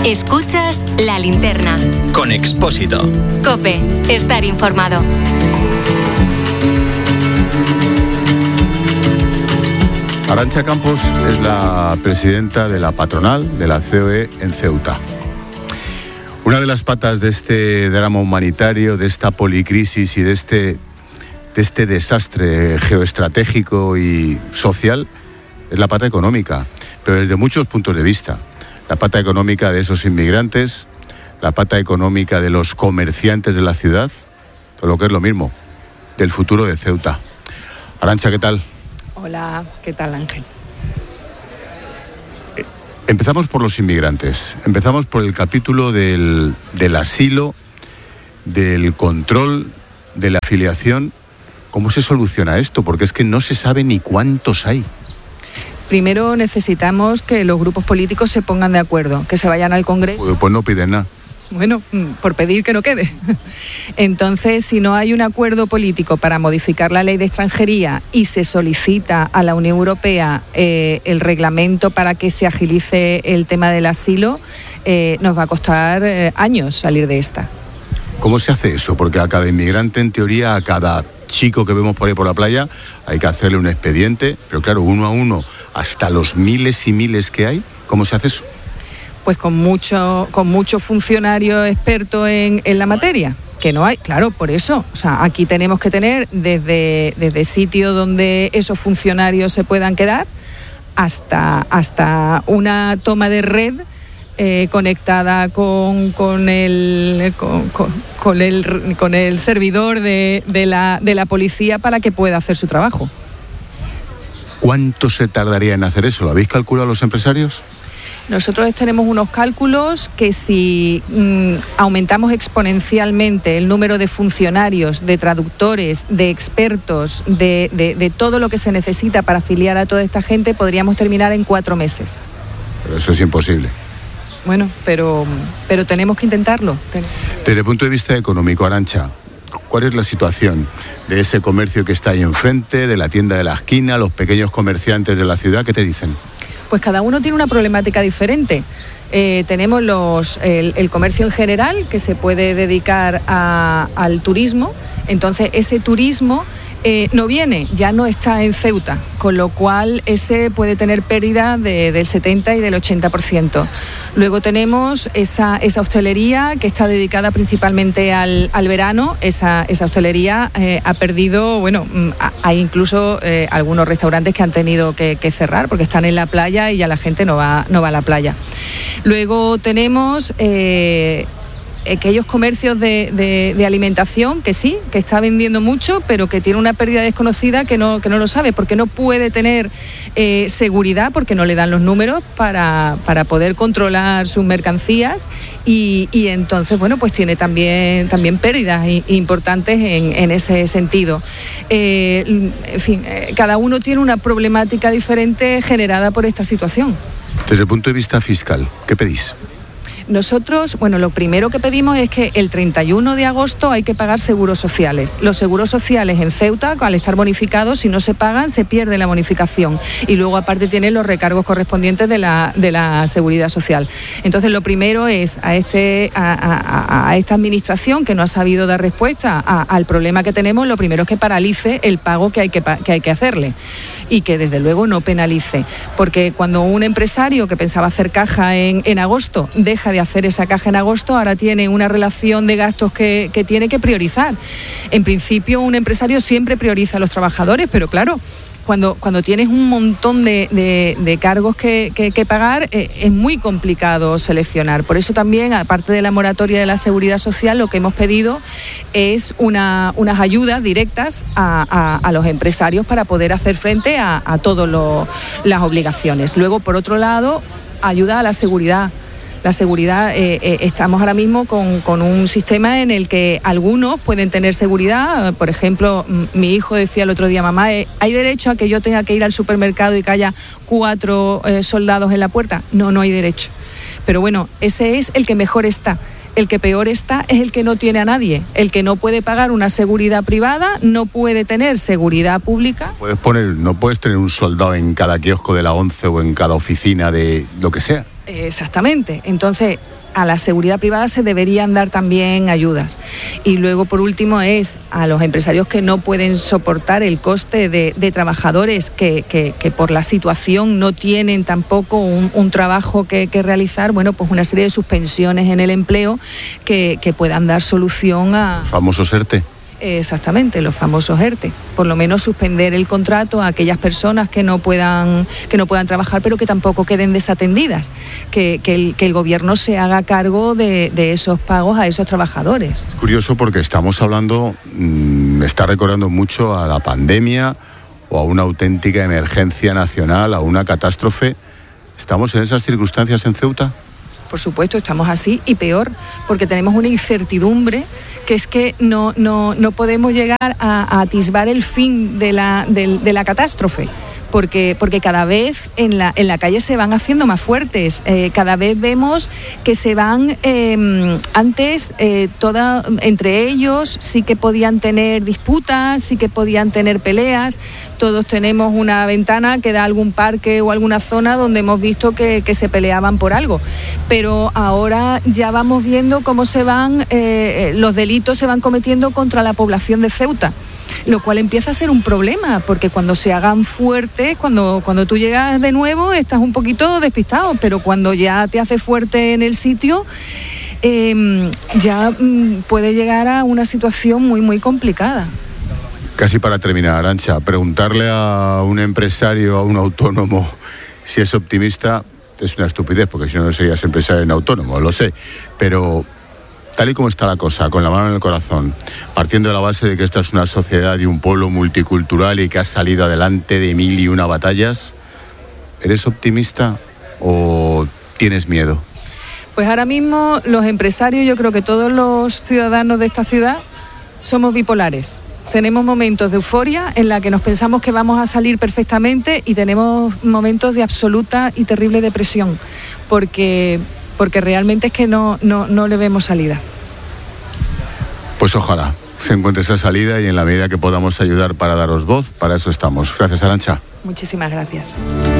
Escuchas La Linterna. Con Expósito. COPE. Estar informado. Arantxa Campos es la presidenta de la patronal de la COE en Ceuta. Una de las patas de este drama humanitario, de esta policrisis y de este desastre geoestratégico y social es la pata económica, pero desde muchos puntos de vista. La pata económica de esos inmigrantes, la pata económica de los comerciantes de la ciudad, o lo que es lo mismo, del futuro de Ceuta. Arantxa, ¿qué tal? Hola, ¿qué tal, Ángel? Empezamos por los inmigrantes, empezamos por el capítulo del asilo, del control, de la afiliación. ¿Cómo se soluciona esto? Porque es que no se sabe ni cuántos hay. Primero necesitamos que los grupos políticos se pongan de acuerdo, que se vayan al Congreso. Pues no piden nada. Bueno, por pedir que no quede. Entonces, si no hay un acuerdo político para modificar la ley de extranjería y se solicita a la Unión Europea el reglamento para que se agilice el tema del asilo, nos va a costar años salir de esta. ¿Cómo se hace eso? Porque a cada inmigrante, en teoría, a cada chico que vemos por ahí por la playa, hay que hacerle un expediente, pero claro, uno a uno, hasta los miles y miles que hay, ¿cómo se hace eso? Pues con mucho funcionario experto en la materia, que no hay, claro, por eso. O sea, aquí tenemos que tener desde sitios donde esos funcionarios se puedan quedar hasta una toma de red conectada con el servidor de la policía para que pueda hacer su trabajo. ¿Cuánto se tardaría en hacer eso? ¿Lo habéis calculado los empresarios? Nosotros tenemos unos cálculos que si aumentamos exponencialmente el número de funcionarios, de traductores, de expertos, de todo lo que se necesita para afiliar a toda esta gente, podríamos terminar en 4 meses. Pero eso es imposible. Bueno, pero tenemos que intentarlo. Desde el punto de vista económico, Arantxa, ¿cuál es la situación de ese comercio que está ahí enfrente, de la tienda de la esquina, los pequeños comerciantes de la ciudad? ¿Qué te dicen? Pues cada uno tiene una problemática diferente. Tenemos el comercio en general, que se puede dedicar al turismo. Entonces, ese turismo no viene, ya no está en Ceuta, con lo cual ese puede tener pérdida del 70 y del 80%. Luego tenemos esa hostelería que está dedicada principalmente al verano. Esa hostelería ha perdido, bueno, hay incluso algunos restaurantes que han tenido que cerrar porque están en la playa y ya la gente no va a la playa. Luego tenemos aquellos comercios de alimentación que sí, que está vendiendo mucho, pero que tiene una pérdida desconocida que no lo sabe, porque no puede tener seguridad, porque no le dan los números para poder controlar sus mercancías y entonces, bueno, pues tiene también pérdidas importantes en ese sentido. En fin, cada uno tiene una problemática diferente generada por esta situación. Desde el punto de vista fiscal, ¿qué pedís? Nosotros, bueno, lo primero que pedimos es que el 31 de agosto hay que pagar seguros sociales. Los seguros sociales en Ceuta, al estar bonificados, si no se pagan, se pierde la bonificación. Y luego, aparte, tienen los recargos correspondientes de la seguridad social. Entonces, lo primero es a esta administración que no ha sabido dar respuesta al problema que tenemos, lo primero es que paralice el pago que hay que hacerle. Y que desde luego no penalice, porque cuando un empresario que pensaba hacer caja en agosto deja de hacer esa caja en agosto, ahora tiene una relación de gastos que tiene que priorizar. En principio un empresario siempre prioriza a los trabajadores, pero claro, cuando tienes un montón de cargos que pagar, es muy complicado seleccionar. Por eso también, aparte de la moratoria de la seguridad social, lo que hemos pedido es unas ayudas directas a los empresarios para poder hacer frente a todas las obligaciones. Luego, por otro lado, ayuda a la seguridad. La seguridad, estamos ahora mismo con un sistema en el que algunos pueden tener seguridad. Por ejemplo, mi hijo decía el otro día, mamá, ¿hay derecho a que yo tenga que ir al supermercado y que haya 4 soldados en la puerta? No hay derecho. Pero bueno, ese es el que mejor está. El que peor está es el que no tiene a nadie. El que no puede pagar una seguridad privada, no puede tener seguridad pública. No puedes tener un soldado en cada kiosco de la ONCE o en cada oficina de lo que sea. Exactamente. Entonces, a la seguridad privada se deberían dar también ayudas. Y luego, por último, es a los empresarios que no pueden soportar el coste de trabajadores que por la situación no tienen tampoco un trabajo que realizar, bueno, pues una serie de suspensiones en el empleo que puedan dar solución a... ¿Famosos ERTE? Exactamente, los famosos ERTE. Por lo menos suspender el contrato a aquellas personas que no puedan trabajar, pero que tampoco queden desatendidas. Que el gobierno se haga cargo de esos pagos a esos trabajadores. Es curioso porque estamos hablando, está recordando mucho a la pandemia o a una auténtica emergencia nacional, a una catástrofe. ¿Estamos en esas circunstancias en Ceuta? Por supuesto, estamos así y peor, porque tenemos una incertidumbre que es que no podemos llegar a atisbar el fin de la catástrofe. Porque cada vez en la calle se van haciendo más fuertes, cada vez vemos que se van, antes entre ellos sí que podían tener disputas, sí que podían tener peleas, todos tenemos una ventana que da a algún parque o alguna zona donde hemos visto que se peleaban por algo, pero ahora ya vamos viendo cómo los delitos se van cometiendo contra la población de Ceuta. Lo cual empieza a ser un problema, porque cuando se hagan fuertes, cuando tú llegas de nuevo estás un poquito despistado, pero cuando ya te haces fuerte en el sitio, ya puede llegar a una situación muy, muy complicada. Casi para terminar, Arantxa, preguntarle a un empresario, a un autónomo, si es optimista, es una estupidez, porque si no serías empresario en autónomo, lo sé, pero... Tal y como está la cosa, con la mano en el corazón, partiendo de la base de que esta es una sociedad y un pueblo multicultural y que ha salido adelante de 1001 batallas, ¿eres optimista o tienes miedo? Pues ahora mismo los empresarios, yo creo que todos los ciudadanos de esta ciudad somos bipolares. Tenemos momentos de euforia en la que nos pensamos que vamos a salir perfectamente y tenemos momentos de absoluta y terrible depresión, porque realmente es que no le vemos salida. Pues ojalá se encuentre esa salida y en la medida que podamos ayudar para daros voz, para eso estamos. Gracias, Arantxa. Muchísimas gracias.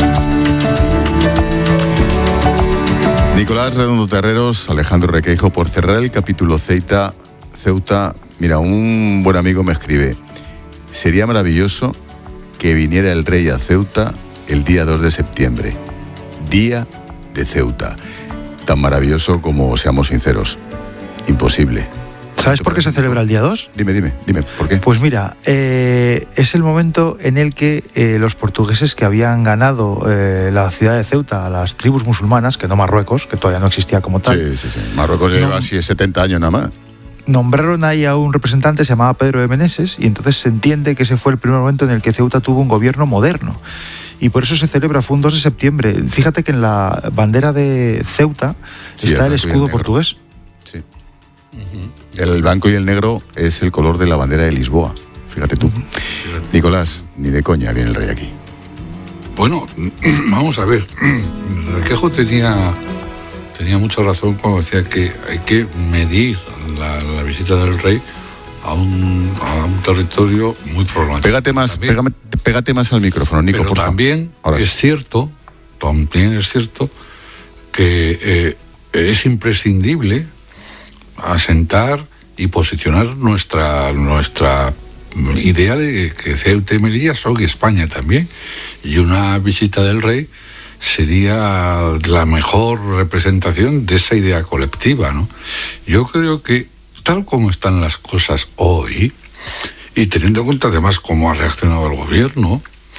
Nicolás Redondo Terreros, Alejandro Requeijo, por cerrar el capítulo Ceuta. Mira, un buen amigo me escribe: sería maravilloso que viniera el rey a Ceuta el día 2 de septiembre, día de Ceuta. Tan maravilloso como, seamos sinceros, imposible. ¿Sabes por qué se celebra el día 2? Dime, ¿por qué? Pues mira, es el momento en el que los portugueses que habían ganado la ciudad de Ceuta a las tribus musulmanas, que no Marruecos, que todavía no existía como tal. Sí. Marruecos lleva así 70 años nada más. Nombraron ahí a un representante, se llamaba Pedro de Meneses, y entonces se entiende que ese fue el primer momento en el que Ceuta tuvo un gobierno moderno. Y por eso se celebra, fue un 2 de septiembre. Fíjate que en la bandera de Ceuta está el escudo portugués. Sí. El blanco y el negro es el color de la bandera de Lisboa. Fíjate tú. Nicolás, ni de coña viene el rey aquí. Bueno, vamos a ver. Requeijo tenía mucha razón cuando decía que hay que medir la visita del rey a un territorio muy problemático. Pégate más al micrófono, Nico, pero por favor. También es cierto que es imprescindible asentar y posicionar nuestra idea de que Ceuta y Melilla son España también, y una visita del rey sería la mejor representación de esa idea colectiva, ¿no? Yo creo que tal como están las cosas hoy, y teniendo en cuenta además cómo ha reaccionado el gobierno,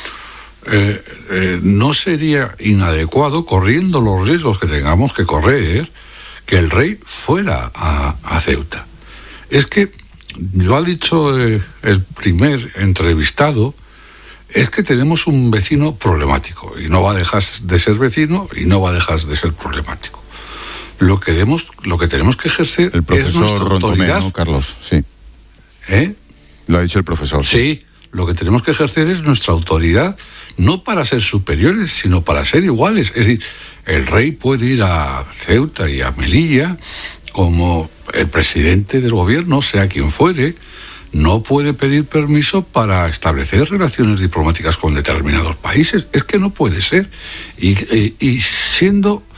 no sería inadecuado, corriendo los riesgos que tengamos que correr, que el rey fuera a Ceuta. Es que, lo ha dicho el primer entrevistado, es que tenemos un vecino problemático, y no va a dejar de ser vecino y no va a dejar de ser problemático. Lo que tenemos que ejercer el profesor es nuestra autoridad. ¿no, Carlos? Sí. ¿Eh? Lo ha dicho el profesor. Sí, lo que tenemos que ejercer es nuestra autoridad, no para ser superiores, sino para ser iguales. Es decir, el rey puede ir a Ceuta y a Melilla como el presidente del gobierno, sea quien fuere, no puede pedir permiso para establecer relaciones diplomáticas con determinados países. Es que no puede ser. Y siendo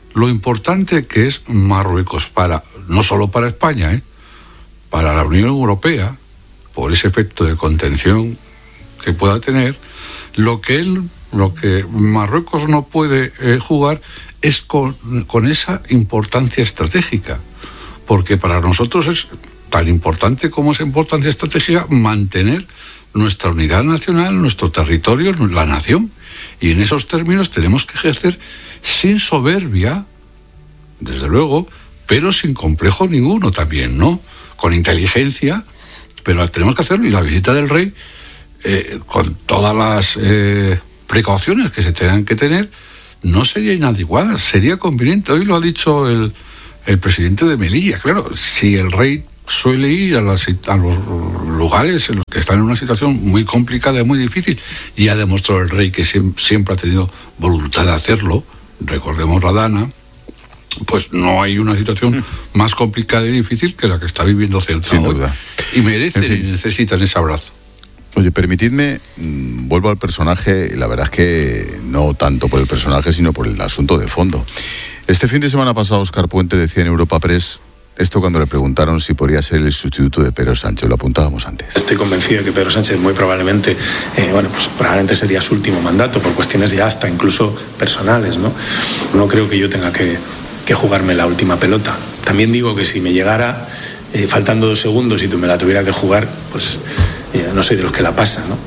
lo importante que es Marruecos no solo para España, para la Unión Europea, por ese efecto de contención que pueda tener. Lo que Marruecos no puede jugar es con esa importancia estratégica, porque para nosotros es tan importante como esa importancia estratégica mantener nuestra unidad nacional, nuestro territorio, la nación. Y en esos términos tenemos que ejercer sin soberbia, desde luego, pero sin complejo ninguno también, ¿no? Con inteligencia, pero tenemos que hacerlo. Y la visita del rey, con todas las precauciones que se tengan que tener, no sería inadecuada, sería conveniente. Hoy lo ha dicho el presidente de Melilla. Claro, si el rey suele ir a los lugares en los que están en una situación muy complicada y muy difícil, y ha demostrado el rey que siempre ha tenido voluntad de hacerlo, recordemos la Dana, pues no hay una situación más complicada y difícil que la que está viviendo Ceuta sin hoy. duda. Y merecen, en fin, y necesitan ese abrazo. Oye, permitidme, vuelvo al personaje, la verdad es que no tanto por el personaje, sino por el asunto de fondo. Este fin de semana pasado, Óscar Puente decía en Europa Press esto cuando le preguntaron si podría ser el sustituto de Pedro Sánchez. Lo apuntábamos antes. Estoy convencido de que Pedro Sánchez muy probablemente, probablemente sería su último mandato, por cuestiones ya hasta incluso personales, ¿no? No creo que yo tenga que jugarme la última pelota. También digo que si me llegara, faltando 2 segundos y tú me la tuviera que jugar, pues no soy de los que la pasan, ¿no?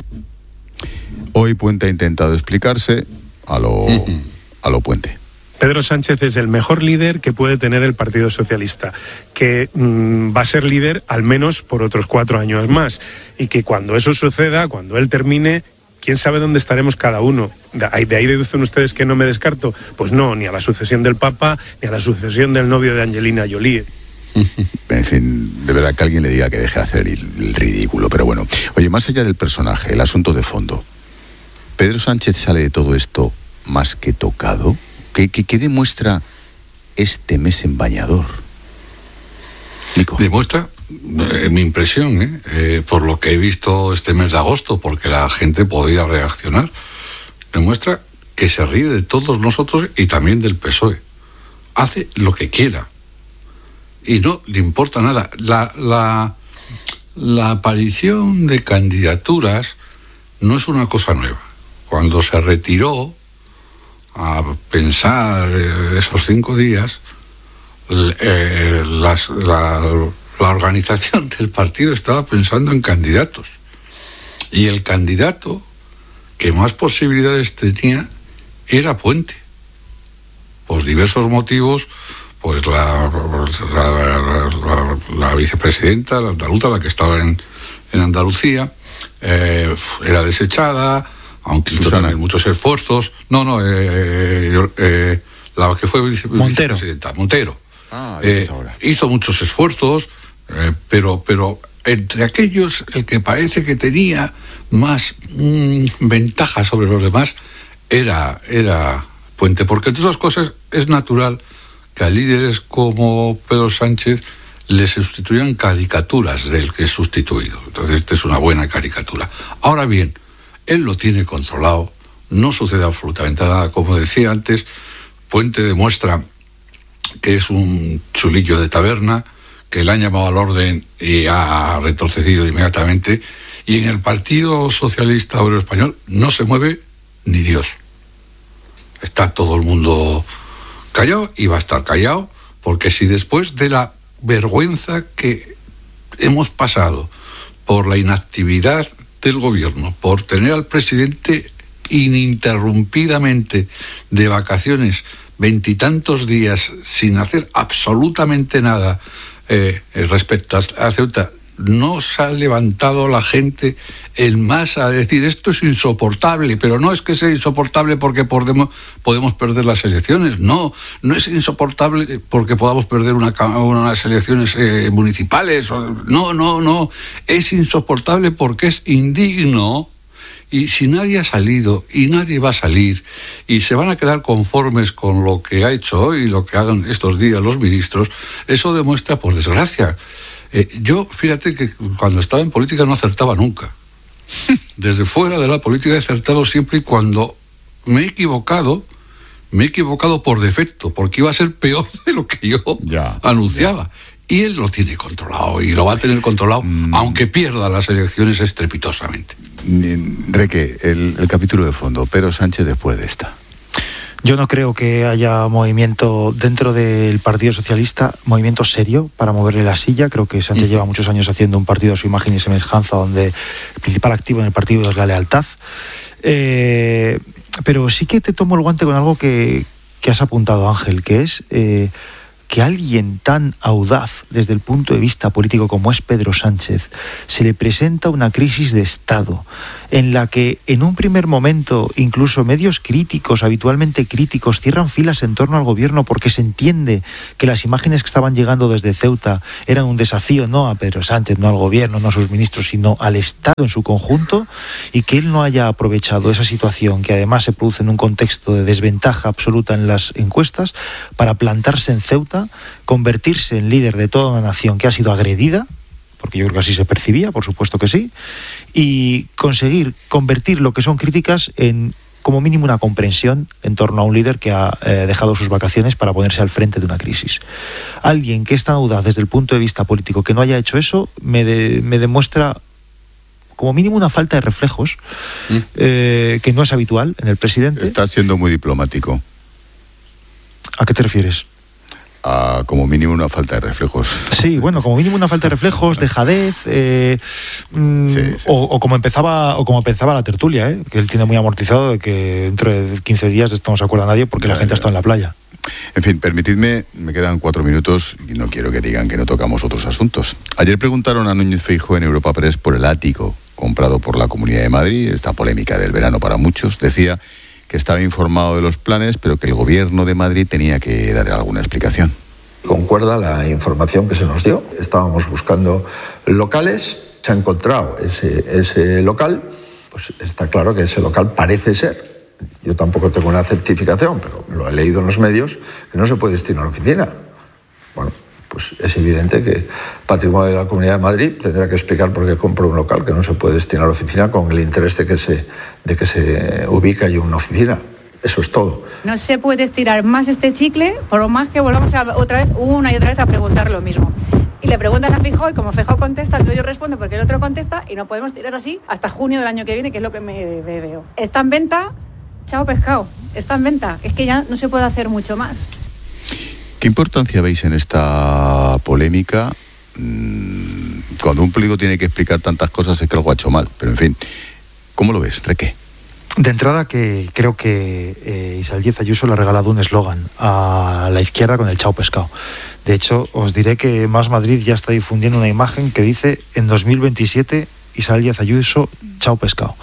Hoy Puente ha intentado explicarse a lo Puente. Pedro Sánchez es el mejor líder que puede tener el Partido Socialista, que va a ser líder al menos por otros 4 años más, y que cuando eso suceda, cuando él termine, quién sabe dónde estaremos cada uno. ¿De ahí deducen ustedes que no me descarto? Pues no, ni a la sucesión del Papa, ni a la sucesión del novio de Angelina Jolie. En fin, de verdad que alguien le diga que deje de hacer el ridículo, pero bueno. Oye, más allá del personaje, el asunto de fondo, ¿Pedro Sánchez sale de todo esto más que tocado? ¿Qué demuestra este mes en bañador? Nico. Demuestra, mi impresión, por lo que he visto este mes de agosto, porque la gente podía reaccionar, demuestra que se ríe de todos nosotros y también del PSOE. Hace lo que quiera y no le importa nada. La aparición de candidaturas no es una cosa nueva. Cuando se retiró a pensar esos 5 días, la organización del partido estaba pensando en candidatos, y el candidato que más posibilidades tenía era Puente, por diversos motivos. Pues la vicepresidenta, la andaluza, la que estaba en Andalucía, era desechada, aunque hizo también muchos esfuerzos. La que fue vicepresidenta, Montero, hizo muchos esfuerzos, pero entre aquellos, el que parece que tenía más ventaja sobre los demás era Puente, porque entre otras cosas es natural que a líderes como Pedro Sánchez le sustituyan caricaturas del que es sustituido. Entonces, esta es una buena caricatura. Ahora bien, él lo tiene controlado, no sucede absolutamente nada. Como decía antes, Puente demuestra que es un chulillo de taberna, que le han llamado al orden y ha retrocedido inmediatamente, y en el Partido Socialista Obrero Español no se mueve ni Dios. Está todo el mundo callado y va a estar callado, porque si después de la vergüenza que hemos pasado por la inactividad del gobierno, por tener al presidente ininterrumpidamente de vacaciones 20 y tantos días sin hacer absolutamente nada respecto a Ceuta, no se ha levantado la gente en masa a decir esto es insoportable, pero no es que sea insoportable porque podemos perder las elecciones, no es insoportable porque podamos perder unas elecciones municipales, no, es insoportable porque es indigno. Y si nadie ha salido y nadie va a salir y se van a quedar conformes con lo que ha hecho hoy y lo que hagan estos días los ministros, eso demuestra, por desgracia. Yo, fíjate que cuando estaba en política no acertaba nunca. Desde fuera de la política he acertado siempre, y cuando me he equivocado me he equivocado por defecto, porque iba a ser peor de lo que yo anunciaba. Y él lo tiene controlado y lo va a tener controlado, aunque pierda las elecciones estrepitosamente. Reque, el capítulo de fondo, Pedro Sánchez después de esta. Yo no creo que haya movimiento dentro del Partido Socialista, movimiento serio para moverle la silla. Creo que Sánchez lleva muchos años haciendo un partido a su imagen y semejanza, donde el principal activo en el partido es la lealtad. Pero sí que te tomo el guante con algo que has apuntado, Ángel, que es que alguien tan audaz desde el punto de vista político como es Pedro Sánchez, se le presenta una crisis de Estado en la que en un primer momento incluso medios críticos, habitualmente críticos, cierran filas en torno al gobierno porque se entiende que las imágenes que estaban llegando desde Ceuta eran un desafío no a Pedro Sánchez, no al gobierno, no a sus ministros, sino al Estado en su conjunto, y que él no haya aprovechado esa situación, que además se produce en un contexto de desventaja absoluta en las encuestas, para plantarse en Ceuta, convertirse en líder de toda una nación que ha sido agredida, porque yo creo que así se percibía, por supuesto que sí, y conseguir convertir lo que son críticas en como mínimo una comprensión en torno a un líder que ha dejado sus vacaciones para ponerse al frente de una crisis. Alguien que es tan audaz desde el punto de vista político que no haya hecho eso me demuestra como mínimo una falta de reflejos que no es habitual en el presidente. Está siendo muy diplomático. ¿A qué te refieres? Como mínimo una falta de reflejos. Sí, bueno, como mínimo una falta de reflejos, dejadez, sí. O como empezaba la tertulia, que él tiene muy amortizado de que dentro de 15 días de esto no se acuerda nadie porque la gente ha estado en la playa. En fin, permitidme, me quedan 4 minutos y no quiero que digan que no tocamos otros asuntos. Ayer preguntaron a Núñez Feijóo en Europa Press por el ático comprado por la Comunidad de Madrid, esta polémica del verano para muchos. Decía que estaba informado de los planes, pero que el gobierno de Madrid tenía que dar alguna explicación. Concuerda la información que se nos dio. Estábamos buscando locales, se ha encontrado ese local, pues está claro que ese local parece ser, yo tampoco tengo una certificación, pero lo he leído en los medios, que no se puede destinar a oficina. Bueno, pues es evidente que Patrimonio de la Comunidad de Madrid tendrá que explicar por qué compra un local que no se puede destinar a la oficina con el interés de que se ubique allí una oficina. Eso es todo. No se puede estirar más este chicle, por lo más que volvamos otra vez, una y otra vez, a preguntar lo mismo. Y le preguntan a Feijóo, y como Feijóo contesta, yo respondo porque el otro contesta, y no podemos tirar así hasta junio del año que viene, que es lo que me veo. Está en venta, chao pescado, está en venta. Es que ya no se puede hacer mucho más. ¿Qué importancia veis en esta polémica? Cuando un político tiene que explicar tantas cosas es que algo ha hecho mal, pero en fin, ¿cómo lo ves, Reque? De entrada, que creo que Isabel Díaz Ayuso le ha regalado un eslogan a la izquierda con el chao pescado. De hecho, os diré que Más Madrid ya está difundiendo una imagen que dice: en 2027 Isabel Díaz Ayuso, chao pescado.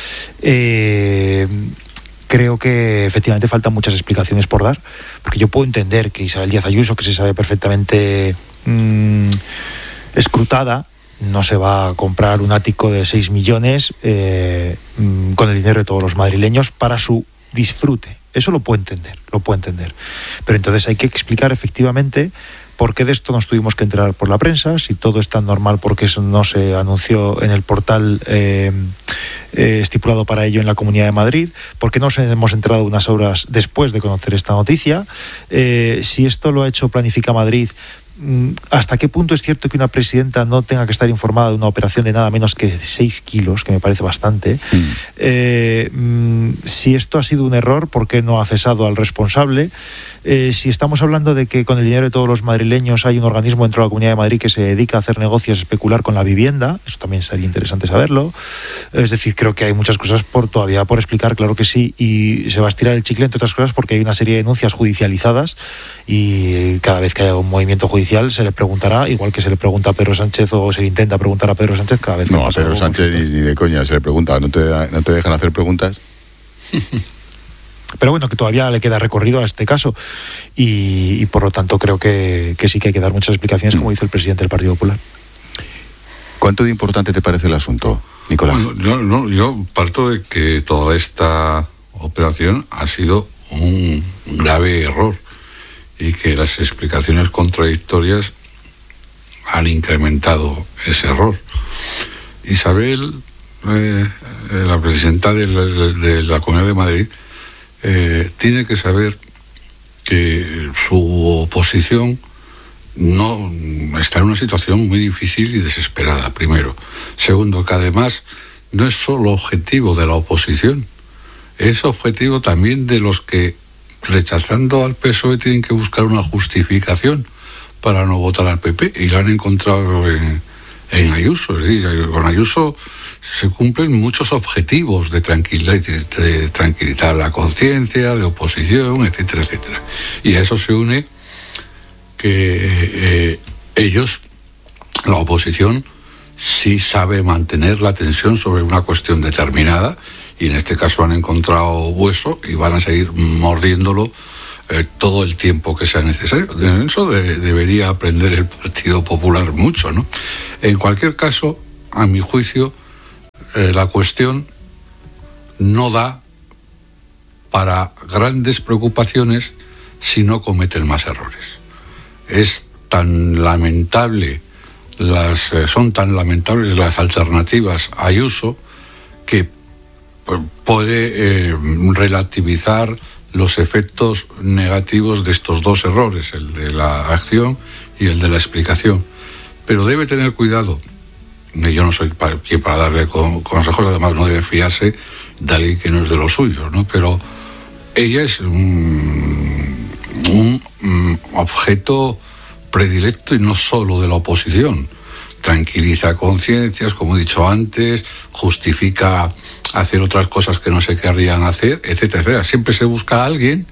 Creo que efectivamente faltan muchas explicaciones por dar, porque yo puedo entender que Isabel Díaz Ayuso, que se sabe perfectamente escrutada, no se va a comprar un ático de 6 millones con el dinero de todos los madrileños para su disfrute. Eso lo puedo entender. Pero entonces hay que explicar efectivamente por qué de esto nos tuvimos que enterar por la prensa, si todo es tan normal, porque eso no se anunció en el portal estipulado para ello en la Comunidad de Madrid, por qué nos hemos enterado unas horas después de conocer esta noticia, si esto lo ha hecho Planifica Madrid. ¿Hasta qué punto es cierto que una presidenta no tenga que estar informada de una operación de nada menos que 6 kilos, que me parece bastante? Si esto ha sido un error, ¿por qué no ha cesado al responsable? Si estamos hablando de que con el dinero de todos los madrileños hay un organismo dentro de la Comunidad de Madrid que se dedica a hacer negocios, a especular con la vivienda, eso también sería interesante saberlo. Es decir, creo que hay muchas cosas todavía por explicar, claro que sí, y se va a estirar el chicle, entre otras cosas, porque hay una serie de denuncias judicializadas y cada vez que haya un movimiento judicial se le preguntará, igual que se le pregunta a Pedro Sánchez o se le intenta preguntar a Pedro Sánchez cada vez que no, a Pedro Sánchez ni de coña se le pregunta, no te dejan hacer preguntas. Pero bueno, que todavía le queda recorrido a este caso y por lo tanto creo que sí que hay que dar muchas explicaciones, como dice el presidente del Partido Popular. ¿Cuánto de importante te parece el asunto, Nicolás? Bueno, yo parto de que toda esta operación ha sido un grave error y que las explicaciones contradictorias han incrementado ese error. Isabel, la presidenta de la Comunidad de Madrid, tiene que saber que su oposición no está en una situación muy difícil y desesperada, primero. Segundo, que además no es solo objetivo de la oposición, es objetivo también de los que, rechazando al PSOE, tienen que buscar una justificación para no votar al PP, y la han encontrado en Ayuso. Es decir, con Ayuso se cumplen muchos objetivos de tranquilizar la conciencia, de oposición, etcétera, etcétera. Y a eso se une que ellos, la oposición, sí sabe mantener la tensión sobre una cuestión determinada, y en este caso han encontrado hueso y van a seguir mordiéndolo todo el tiempo que sea necesario. En eso debería aprender el Partido Popular mucho, ¿no? En cualquier caso, a mi juicio, la cuestión no da para grandes preocupaciones si no cometen más errores. Es tan lamentable, son tan lamentables las alternativas a Ayuso, que puede relativizar los efectos negativos de estos dos errores, el de la acción y el de la explicación. Pero debe tener cuidado. Yo no soy quien para darle consejos, además no debe fiarse de alguien que no es de los suyos, ¿no? Pero ella es un objeto predilecto, y no solo de la oposición. Tranquiliza conciencias, como he dicho antes, justifica hacer otras cosas que no se querrían hacer, etcétera, etcétera. Siempre se busca a alguien,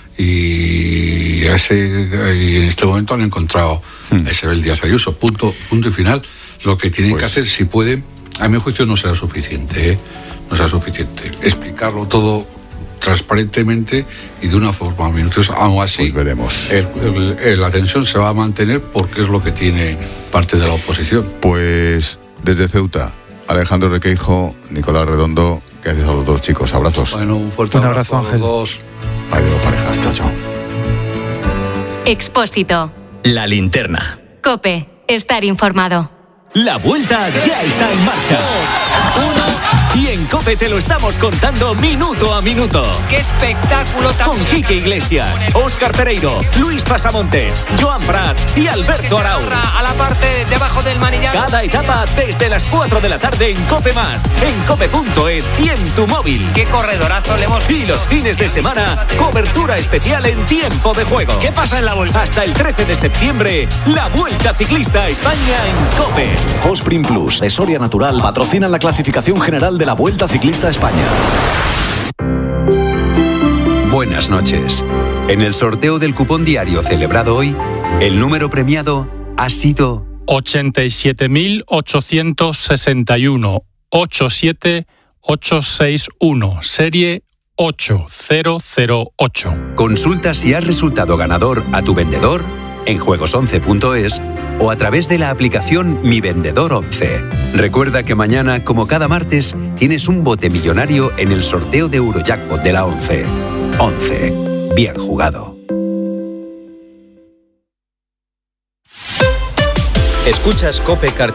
y en este momento han encontrado a Isabel Díaz Ayuso. Punto y final. Lo que tienen que hacer, si pueden, a mi juicio no será suficiente, no será suficiente. Explicarlo todo transparentemente y de una forma minuciosa. Aún así, veremos. La tensión se va a mantener, porque es lo que tiene parte de la oposición. Pues desde Ceuta, Alejandro Requeijo, Nicolás Redondo, gracias a los dos, chicos. Abrazos. Bueno, un fuerte abrazo a los dos. Adiós, pareja. Chao, chao. Expósito. La linterna. COPE. Estar informado. La vuelta ya está en marcha. Y en COPE te lo estamos contando minuto a minuto. ¡Qué espectáculo tan... Con Quique Iglesias, Óscar Pereiro, Luis Pasamontes, Joan Prat y Alberto Arau. A la parte de abajo del manillar. Cada etapa desde las 4 de la tarde en COPE+, en cope.es y en tu móvil. ¡Qué corredorazo le hemos... Y los fines de semana, cobertura especial en tiempo de juego. ¿Qué pasa en la vuelta? Hasta el 13 de septiembre, la Vuelta Ciclista a España en COPE. Fosprin Plus de Soria Natural patrocina la clasificación general de la Vuelta Ciclista a España. Buenas noches. En el sorteo del cupón diario celebrado hoy, el número premiado ha sido 87.861 87861, serie 8008. Consulta si has resultado ganador a tu vendedor en juegos11.es o a través de la aplicación Mi Vendedor 11. Recuerda que mañana, como cada martes, tienes un bote millonario en el sorteo de Eurojackpot de la 11. 11. Bien jugado. Escuchas COPE